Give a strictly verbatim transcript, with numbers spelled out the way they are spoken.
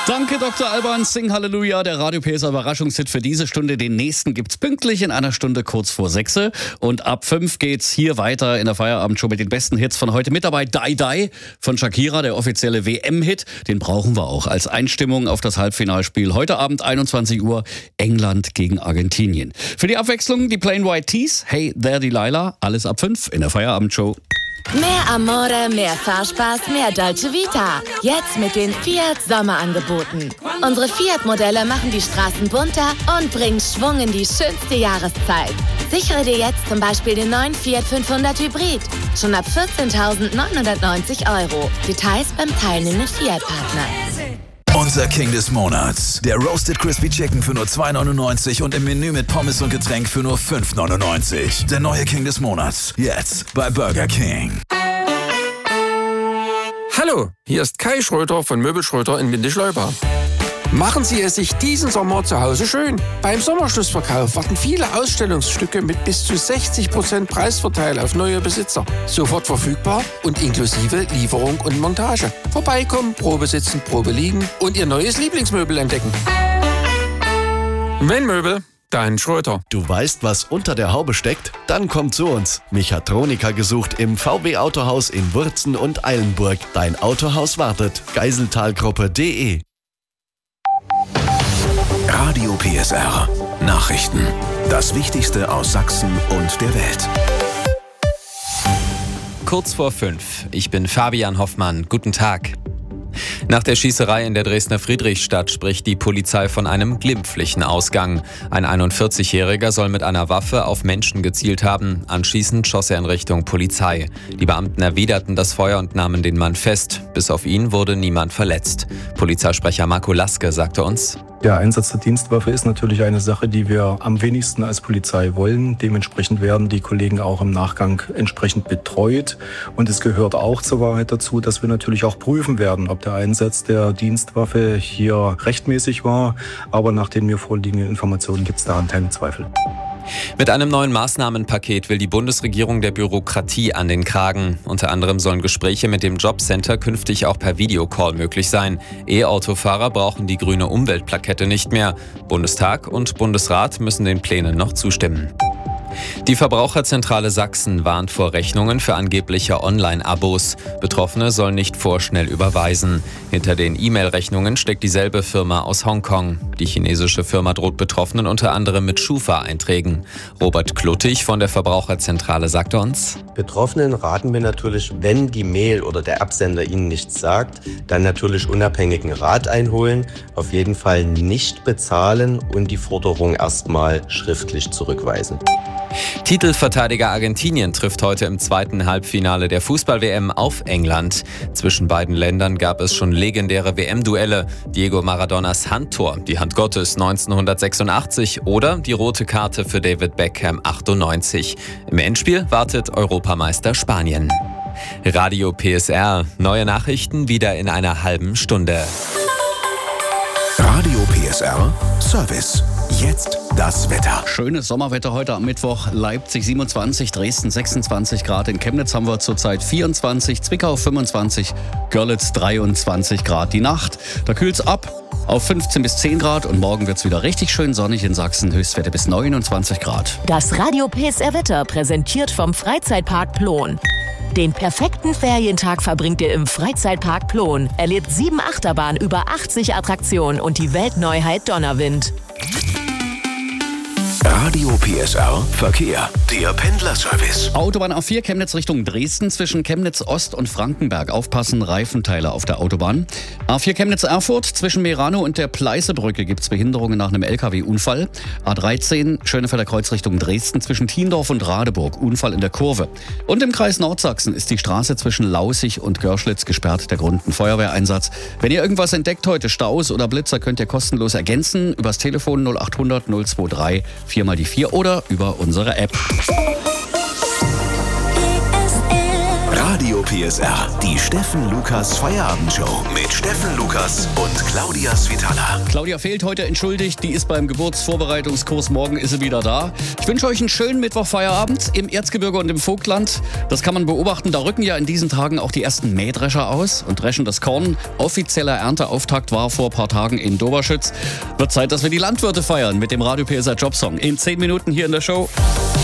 Danke, Doktor Alban. Sing Halleluja, der Radio P S A Überraschungshit für diese Stunde. Den nächsten gibt's pünktlich in einer Stunde kurz vor sechs. Und ab fünf geht's hier weiter in der Feierabend-Show mit den besten Hits von heute. Mit dabei Die Die von Shakira, der offizielle W M-Hit. Den brauchen wir auch als Einstimmung auf das Halbfinalspiel. Heute Abend einundzwanzig Uhr, England gegen Argentinien. Für die Abwechslung die Plain White Tees. Hey there Delilah. Alles ab fünf in der Feierabend-Show. Mehr Amore, mehr Fahrspaß, mehr Dolce Vita. Jetzt mit den Fiat Sommerangeboten. Unsere Fiat-Modelle machen die Straßen bunter und bringen Schwung in die schönste Jahreszeit. Sichere dir jetzt zum Beispiel den neuen Fiat fünfhundert Hybrid. Schon ab vierzehntausendneunhundertneunzig Euro. Details beim teilnehmenden Fiat-Partner. Unser King des Monats. Der Roasted Crispy Chicken für nur zwei neunundneunzig und im Menü mit Pommes und Getränk für nur fünf neunundneunzig. Der neue King des Monats. Jetzt bei Burger King. Hallo, hier ist Kai Schröter von Möbel Schröter in Windischleuba. Machen Sie es sich diesen Sommer zu Hause schön. Beim Sommerschlussverkauf warten viele Ausstellungsstücke mit bis zu sechzig Prozent Preisvorteil auf neue Besitzer. Sofort verfügbar und inklusive Lieferung und Montage. Vorbeikommen, Probe sitzen, Probe liegen und Ihr neues Lieblingsmöbel entdecken. Wenn Möbel, dann Schröter. Du weißt, was unter der Haube steckt? Dann komm zu uns. Mechatroniker gesucht im V W Autohaus in Wurzen und Eilenburg. Dein Autohaus wartet. Geiseltalgruppe punkt de. Radio P S R. Nachrichten. Das Wichtigste aus Sachsen und der Welt. Kurz vor fünf. Ich bin Fabian Hoffmann. Guten Tag. Nach der Schießerei in der Dresdner Friedrichstadt spricht die Polizei von einem glimpflichen Ausgang. Ein einundvierzigjähriger soll mit einer Waffe auf Menschen gezielt haben. Anschließend schoss er in Richtung Polizei. Die Beamten erwiderten das Feuer und nahmen den Mann fest. Bis auf ihn wurde niemand verletzt. Polizeisprecher Marco Laske sagte uns: Der Einsatz der Dienstwaffe ist natürlich eine Sache, die wir am wenigsten als Polizei wollen. Dementsprechend werden die Kollegen auch im Nachgang entsprechend betreut. Und es gehört auch zur Wahrheit dazu, dass wir natürlich auch prüfen werden, ob der Einsatz der Dienstwaffe hier rechtmäßig war. Aber nach den mir vorliegenden Informationen gibt es daran keinen Zweifel. Mit einem neuen Maßnahmenpaket will die Bundesregierung der Bürokratie an den Kragen. Unter anderem sollen Gespräche mit dem Jobcenter künftig auch per Videocall möglich sein. E-Autofahrer brauchen die grüne Umweltplakette nicht mehr. Bundestag und Bundesrat müssen den Plänen noch zustimmen. Die Verbraucherzentrale Sachsen warnt vor Rechnungen für angebliche Online-Abos. Betroffene sollen nicht vorschnell überweisen. Hinter den E-Mail-Rechnungen steckt dieselbe Firma aus Hongkong. Die chinesische Firma droht Betroffenen unter anderem mit Schufa-Einträgen. Robert Kluttig von der Verbraucherzentrale sagte uns: Betroffenen raten wir natürlich, wenn die Mail oder der Absender ihnen nichts sagt, dann natürlich unabhängigen Rat einholen, auf jeden Fall nicht bezahlen und die Forderung erstmal schriftlich zurückweisen. Titelverteidiger Argentinien trifft heute im zweiten Halbfinale der Fußball-W M auf England. Zwischen beiden Ländern gab es schon legendäre W M-Duelle. Diego Maradonas Handtor, die Hand Gottes neunzehnhundertsechsundachtzig oder die rote Karte für David Beckham achtundneunzig. Im Endspiel wartet Europameister Spanien. Radio P S R, neue Nachrichten wieder in einer halben Stunde. Radio P S R Service. Jetzt das Wetter. Schönes Sommerwetter heute am Mittwoch. Leipzig siebenundzwanzig, Dresden sechsundzwanzig Grad. In Chemnitz haben wir zurzeit vierundzwanzig, Zwickau fünfundzwanzig, Görlitz dreiundzwanzig Grad. Die Nacht, da kühlt's ab auf fünfzehn bis zehn Grad und morgen wird's wieder richtig schön sonnig in Sachsen. Höchstwerte bis neunundzwanzig Grad. Das Radio P S R Wetter präsentiert vom Freizeitpark Plon. Den perfekten Ferientag verbringt ihr im Freizeitpark Plon. Erlebt sieben Achterbahnen, über achtzig Attraktionen und die Weltneuheit Donnerwind. Radio P S R Verkehr. Der Pendlerservice. Autobahn A vier Chemnitz Richtung Dresden zwischen Chemnitz Ost und Frankenberg. Aufpassen, Reifenteile auf der Autobahn. A vier Chemnitz Erfurt zwischen Merano und der Pleißebrücke gibt es Behinderungen nach einem L K W-Unfall. A dreizehn Schönefelder Kreuz Richtung Dresden zwischen Thiendorf und Radeburg. Unfall in der Kurve. Und im Kreis Nordsachsen ist die Straße zwischen Laußig und Görschlitz gesperrt. Der Grund ein Feuerwehreinsatz. Wenn ihr irgendwas entdeckt heute, Staus oder Blitzer, könnt ihr kostenlos ergänzen. Übers Telefon null achthundert null drei vier mal die vier oder über unsere App. Radio P S R. Die Steffen Lukas Feierabendshow mit Steffen Lukas und Claudia Svitala. Claudia fehlt heute, entschuldigt. Die ist beim Geburtsvorbereitungskurs. Morgen ist sie wieder da. Ich wünsche euch einen schönen Mittwochfeierabend im Erzgebirge und im Vogtland. Das kann man beobachten. Da rücken ja in diesen Tagen auch die ersten Mähdrescher aus und dreschen das Korn. Offizieller Ernteauftakt war vor ein paar Tagen in Doberschütz. Wird Zeit, dass wir die Landwirte feiern mit dem Radio P S R Jobsong. In zehn Minuten hier in der Show.